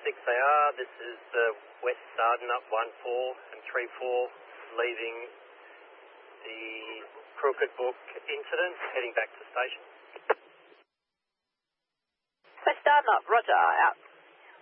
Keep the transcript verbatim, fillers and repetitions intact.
six they are. This is uh, West Dardanup one four and three four leaving the Crooked Brook incident, heading back to station. West Dardanup, roger, out.